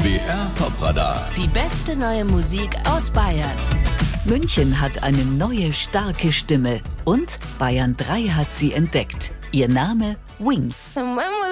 BR Top-Radar. Die beste neue Musik aus Bayern. München hat eine neue, starke Stimme und Bayern 3 hat sie entdeckt. Ihr Name Wings.